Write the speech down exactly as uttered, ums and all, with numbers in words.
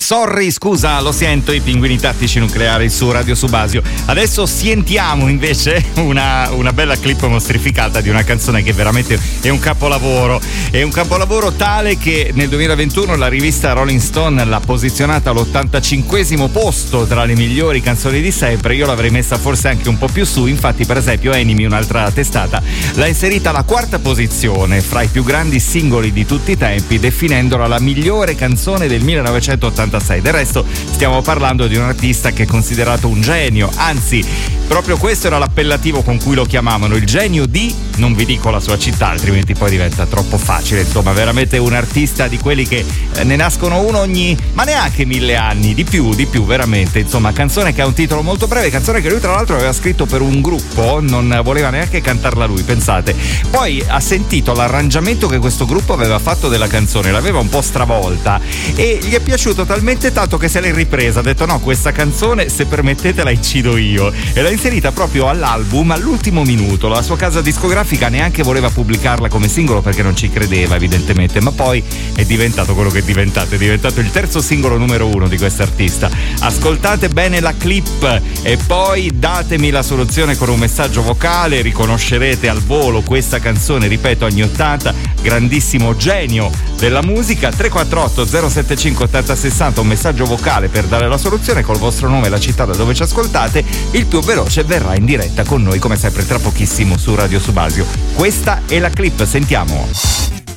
Sorry, scusa, lo sento, i pinguini tattici nucleari su Radio Subasio. Adesso sentiamo invece una, una bella clip mostrificata di una canzone che veramente è un capolavoro. È un capolavoro tale che nel duemilaventuno la rivista Rolling Stone l'ha posizionata all'ottantacinquesimo posto tra le migliori canzoni di sempre. Io l'avrei messa forse anche un po' più su, infatti per esempio Enemy, un'altra testata, l'ha inserita alla quarta posizione fra i più grandi singoli di tutti i tempi, definendola la migliore canzone del millenovecentottantasei. Del resto stiamo parlando di un artista che è considerato un genio, anzi proprio questo era l'appellativo con cui lo chiamavano, il genio di, non vi dico la sua città altrimenti poi diventa troppo facile, insomma veramente un artista di quelli che eh, ne nascono uno ogni, ma neanche mille anni, di più, di più veramente, insomma canzone che ha un titolo molto breve, canzone che lui tra l'altro aveva scritto per un gruppo, non voleva neanche cantarla lui, pensate, poi ha sentito l'arrangiamento che questo gruppo aveva fatto della canzone, l'aveva un po' stravolta e gli è piaciuto talmente tanto che se l'è ripresa, ha detto no, questa canzone se permettete la incido io, e l'ha inserita proprio all'album all'ultimo minuto. La sua casa discografica neanche voleva pubblicarla come singolo perché non ci credeva evidentemente, ma poi è diventato quello che è diventato, è diventato il terzo singolo numero uno di quest'artista. Ascoltate bene la clip e poi datemi la soluzione con un messaggio vocale, riconoscerete al volo questa canzone, ripeto, anni ottanta, grandissimo genio della musica. Tre quattro otto zero sette cinque ottanta sessanta, un messaggio vocale per dare la soluzione col vostro nome e la città da dove ci ascoltate, il più veloce verrà in diretta con noi come sempre tra pochissimo su Radio Subasio. Questa è la clip, sentiamo.